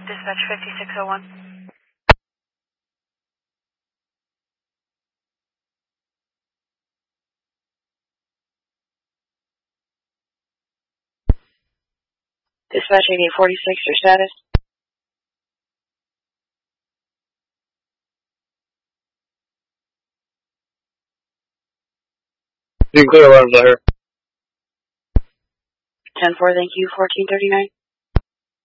Dispatch 5601. Dispatch 8846, your status? You can clear alarms, I heard. 10-4, thank you, 1439.